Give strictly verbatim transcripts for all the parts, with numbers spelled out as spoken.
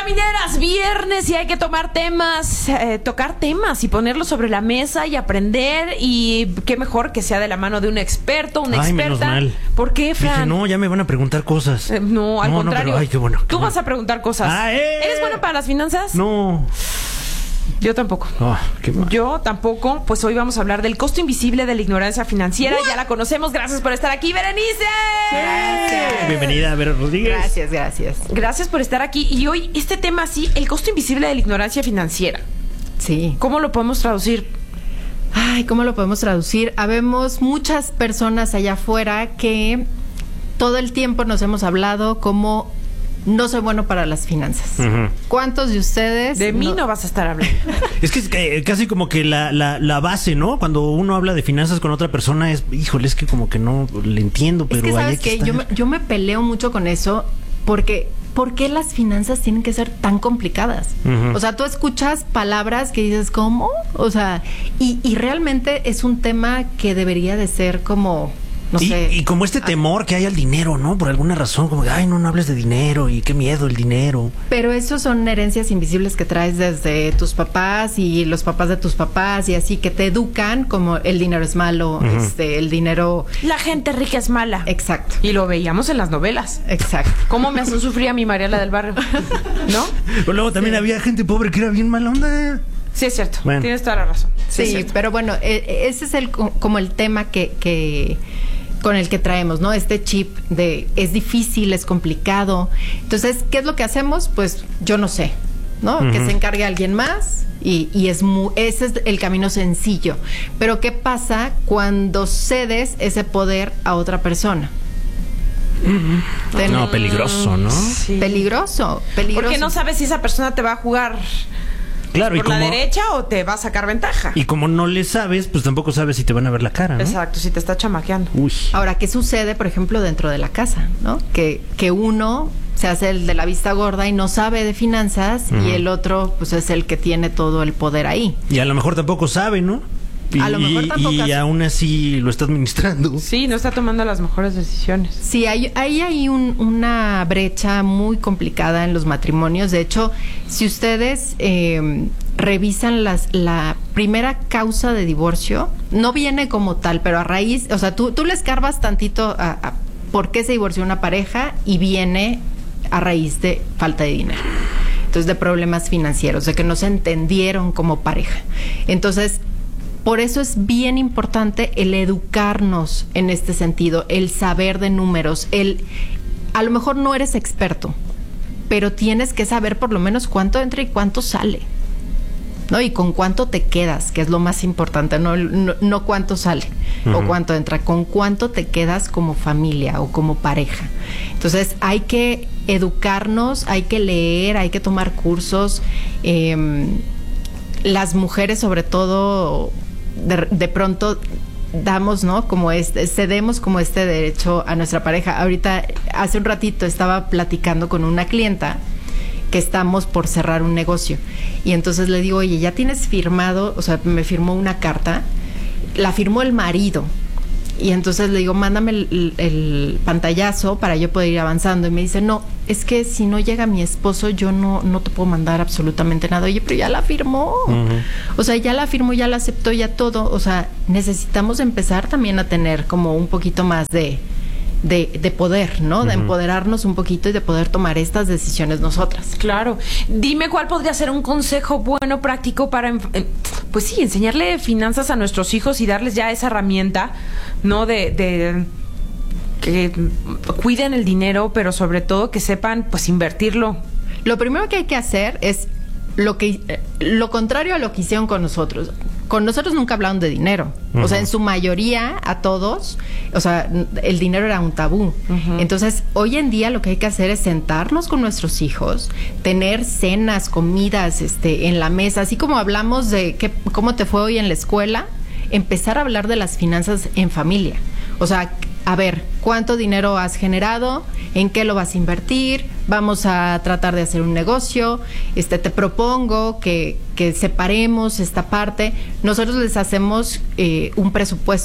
Camineras, viernes y hay que tomar temas, eh, tocar temas y ponerlos sobre la mesa y aprender. Y qué mejor que sea de la mano de un experto, una Ay, experta. menos mal. ¿Por qué, Fran? Dije, no, ya me van a preguntar cosas. Eh, no, al no, contrario. No, pero, ay, qué bueno. Qué Tú bueno. vas a preguntar cosas. Ah, eh. ¿Eres bueno para las finanzas? No. Yo tampoco. Oh, qué mal. Yo tampoco. Pues hoy vamos a hablar del costo invisible de la ignorancia financiera. Ya la conocemos. Gracias por estar aquí, Berenice. Gracias. Bienvenida, Vera Rodríguez. Gracias, gracias. Gracias por estar aquí. Y hoy este tema sí, el costo invisible de la ignorancia financiera. Sí. ¿Cómo lo podemos traducir? Ay, ¿cómo lo podemos traducir? Habemos muchas personas allá afuera que todo el tiempo nos hemos hablado como no soy bueno para las finanzas. Uh-huh. ¿Cuántos de ustedes? De mí no vas a estar hablando. Es que es eh, casi como que la, la, la base, ¿no? Cuando uno habla de finanzas con otra persona es, híjole, es que como que no le entiendo, pero Es que ahí sabes hay que que yo, me- estar. yo me peleo mucho con eso porque ¿por qué las finanzas tienen que ser tan complicadas? Ujú. O sea, tú escuchas palabras que dices, ¿cómo? O sea, y, y realmente es un tema que debería de ser como, no y, sé. y como este temor que hay al dinero, ¿no? Por alguna razón, como que, ay, no, no hables de dinero y qué miedo el dinero. Pero esos son herencias invisibles que traes desde tus papás y los papás de tus papás y así que te educan como el dinero es malo, Ujú. este, el dinero. La gente rica es mala. Exacto, Y lo veíamos en las novelas. exacto. ¿Cómo me hacen sufrir a mi Mariela del Barrio? ¿No? Pero luego también Sí. había gente pobre que era bien mala onda. Sí, es cierto. Bueno. Tienes toda la razón. Sí, es cierto. pero bueno, eh, ese es el co- como el tema que, que con el que traemos, ¿no? Este chip de es difícil, es complicado. Entonces, ¿qué es lo que hacemos? Pues yo no sé, ¿no? Ujú. Que se encargue alguien más y, y es mu- ese es el camino sencillo. Pero ¿qué pasa cuando cedes ese poder a otra persona? Ten- No, peligroso, ¿no? Sí. Peligroso, peligroso. Porque no sabes si esa persona te va a jugar Claro, y por la como, derecha o te va a sacar ventaja. y como no le sabes, pues tampoco sabes si te van a ver la cara, ¿no? Exacto, si te está chamaqueando. Uy. Ahora, ¿qué sucede, por ejemplo, dentro de la casa, ¿no? Que, que uno se hace el de la vista gorda y no sabe de finanzas Ujú. y el otro, pues, es el que tiene todo el poder ahí. Y a lo mejor tampoco sabe, ¿no? Y, A lo mejor tampoco y hace- aún así lo está administrando. Sí, no está tomando las mejores decisiones. Sí, hay, ahí hay un- una brecha muy complicada en los matrimonios. De hecho, si ustedes eh, revisan las, la primera causa de divorcio, no viene como tal, pero a raíz, o sea, tú, tú le escarbas tantito a, a por qué se divorció una pareja y viene a raíz de falta de dinero. Entonces, de problemas financieros, de que no se entendieron como pareja. Entonces, por eso es bien importante el educarnos en este sentido, el saber de números, el a lo mejor no eres experto, pero tienes que saber por lo menos cuánto entra y cuánto sale, ¿no? Y con cuánto te quedas, que es lo más importante, no, no, no cuánto sale o Ujú. cuánto entra, con cuánto te quedas como familia o como pareja. Entonces hay que educarnos, hay que leer, hay que tomar cursos. Eh, las mujeres sobre todo de, de pronto damos, ¿no? Como este, cedemos como este derecho a nuestra pareja. Ahorita, hace un ratito estaba platicando con una clienta que estamos por cerrar un negocio y entonces le digo, oye, ¿ya tienes firmado? O sea, me firmó una carta, la firmó el marido. Y entonces le digo, mándame el, el pantallazo para yo poder ir avanzando. Y me dice, no, es que si no llega mi esposo, yo no, no te puedo mandar absolutamente nada. Oye, pero ya la firmó. Ujú. O sea, ya la firmó, ya la aceptó, ya todo. O sea, necesitamos empezar también a tener como un poquito más de, de, de poder, ¿no? De Ujú. empoderarnos un poquito y de poder tomar estas decisiones nosotras. Claro. Dime cuál podría ser un consejo bueno, práctico para, enf- eh, pues sí, enseñarle finanzas a nuestros hijos y darles ya esa herramienta, ¿no? De, de que cuiden el dinero, pero sobre todo que sepan, pues, invertirlo. Lo primero que hay que hacer es lo que eh, lo contrario a lo que hicieron con nosotros. Con nosotros nunca hablaron de dinero. Ujú. O sea, en su mayoría, a todos, o sea, n- el dinero era un tabú. Ujú. Entonces, hoy en día lo que hay que hacer es sentarnos con nuestros hijos, tener cenas, comidas, este, en la mesa, así como hablamos de qué, cómo te fue hoy en la escuela, empezar a hablar de las finanzas en familia. O sea, a ver, ¿cuánto dinero has generado? ¿En qué lo vas a invertir? Vamos a tratar de hacer un negocio. Este, te propongo que, que separemos esta parte. Nosotros les hacemos eh, un presupuesto.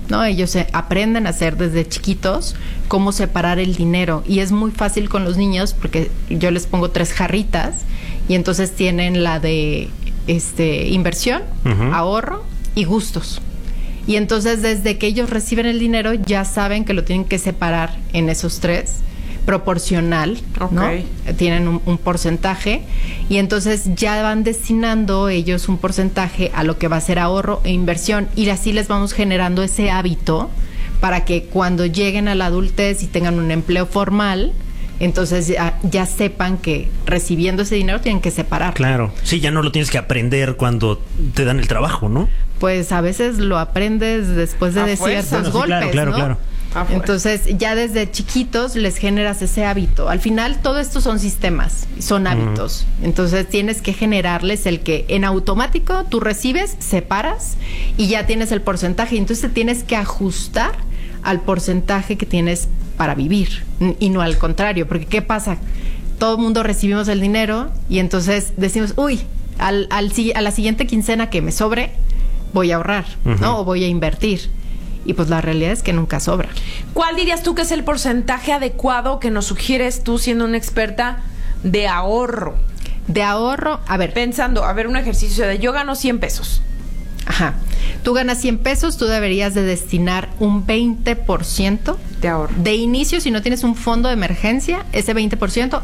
¿no? Ellos se aprenden a hacer desde chiquitos cómo separar el dinero. Y es muy fácil con los niños porque yo les pongo tres jarritas y entonces tienen la de este inversión, uh-huh. ahorro y gustos. Y entonces desde que ellos reciben el dinero ya saben que lo tienen que separar en esos tres, proporcional, okay. ¿no? Tienen un, un porcentaje y entonces ya van destinando ellos un porcentaje a lo que va a ser ahorro e inversión y así les vamos generando ese hábito para que cuando lleguen a la adultez y tengan un empleo formal, entonces ya, ya sepan que recibiendo ese dinero tienen que separar. Claro, sí, ya no lo tienes que aprender cuando te dan el trabajo, ¿no? Pues a veces lo aprendes después de, de ciertos bueno, sí, golpes, claro, claro, ¿no? Claro. Entonces ya desde chiquitos les generas ese hábito. Al final todo esto son sistemas, son hábitos. Mm. Entonces tienes que generarles el que en automático tú recibes, separas y ya tienes el porcentaje. Entonces te tienes que ajustar al porcentaje que tienes para vivir y no al contrario. Porque ¿qué pasa? Todo el mundo recibimos el dinero y entonces decimos, uy, al, al, a la siguiente quincena que me sobre voy a ahorrar, uh-huh. ¿no? O voy a invertir. Y pues la realidad es que nunca sobra. ¿Cuál dirías tú que es el porcentaje adecuado que nos sugieres tú siendo una experta de ahorro? De ahorro, a ver. Pensando, a ver, un ejercicio de yo gano cien pesos. Ajá. Tú ganas cien pesos, tú deberías de destinar un veinte por ciento de ahorro. De inicio, si no tienes un fondo de emergencia, ese veinte por ciento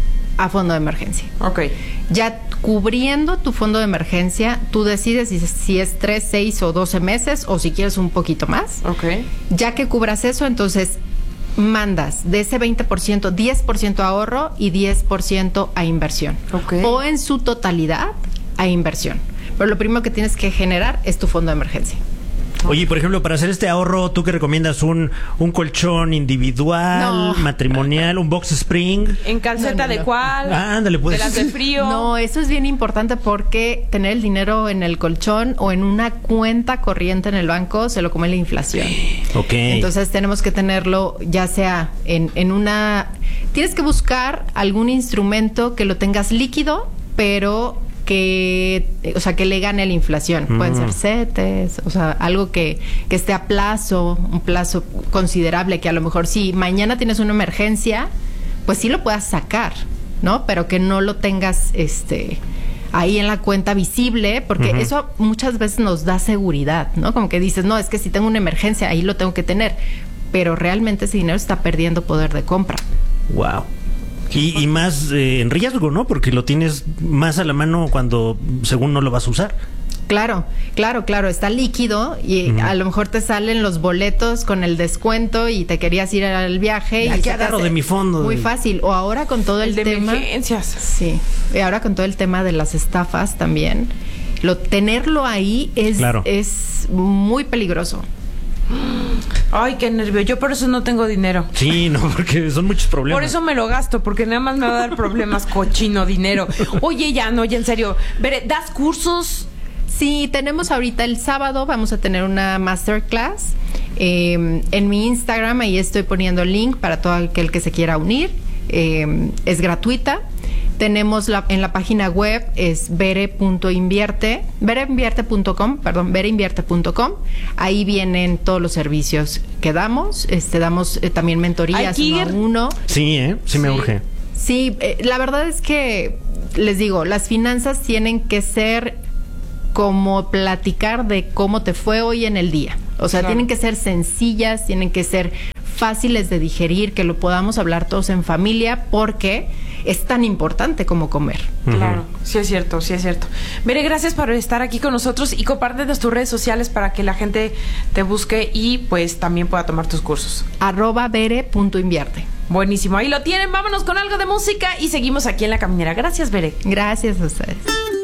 a fondo de emergencia. Ok. Ya cubriendo tu fondo de emergencia, tú decides si, si es tres, seis o doce meses o si quieres un poquito más. Ok. Ya que cubras eso, entonces mandas de ese veinte por ciento, diez por ciento a ahorro y diez por ciento a inversión. Ok. O en su totalidad a inversión. Pero lo primero que tienes que generar es tu fondo de emergencia. Oye, por ejemplo, para hacer este ahorro, ¿tú qué recomiendas? ¿Un, un colchón individual, no. matrimonial, un box spring? ¿En calceta no, no, no. de cuál? Ah, ándale, pues. ¿De las de frío? No, eso es bien importante porque tener el dinero en el colchón o en una cuenta corriente en el banco se lo come la inflación. Ok. Entonces tenemos que tenerlo ya sea en, en una... Tienes que buscar algún instrumento que lo tengas líquido, pero... que, o sea, que le gane la inflación. Mm. Pueden ser CETES, o sea, algo que, que esté a plazo, un plazo considerable, que a lo mejor si mañana tienes una emergencia, pues sí lo puedas sacar, ¿no? Pero que no lo tengas este ahí en la cuenta visible, porque uh-huh. eso muchas veces nos da seguridad, ¿no? Como que dices, no, es que si tengo una emergencia, ahí lo tengo que tener. Pero realmente ese dinero está perdiendo poder de compra. Wow. Y, y más eh, en riesgo, ¿no? Porque lo tienes más a la mano cuando según no lo vas a usar. Claro, claro, claro, está líquido y uh-huh. a lo mejor te salen los boletos con el descuento y te querías ir al viaje. Y aquí agarro de mi fondo. Muy fácil. O ahora con todo el, el de tema... emergencias. Sí, y ahora con todo el tema de las estafas también. Lo, tenerlo ahí es, claro. es muy peligroso. Ay, qué nervio. Yo por eso no tengo dinero. Sí, no, porque son muchos problemas. Por eso me lo gasto, porque nada más me va a dar problemas cochino dinero. Oye, ya, no, ya en serio. Veré, ¿das cursos? Sí, tenemos ahorita el sábado, vamos a tener una masterclass. Eh, en mi Instagram, ahí estoy poniendo el link para todo aquel que se quiera unir. Eh, es gratuita. Tenemos la, en la página web es bere punto invierte, bereinvierte punto com, perdón, bereinvierte punto com. Ahí vienen todos los servicios que damos. Este, damos eh, también mentorías uno a uno. Sí, ¿eh? Sí me sí. urge. Sí, eh, la verdad es que, les digo, las finanzas tienen que ser como platicar de cómo te fue hoy en el día. O sea, claro. tienen que ser sencillas, tienen que ser fáciles de digerir, que lo podamos hablar todos en familia, porque es tan importante como comer. Claro, sí es cierto, sí es cierto. Bere, gracias por estar aquí con nosotros y compártenos tus redes sociales para que la gente te busque y pues también pueda tomar tus cursos. Arroba bere punto invierte. Buenísimo, ahí lo tienen. Vámonos con algo de música y seguimos aquí en La Caminera. Gracias, Bere. Gracias a ustedes.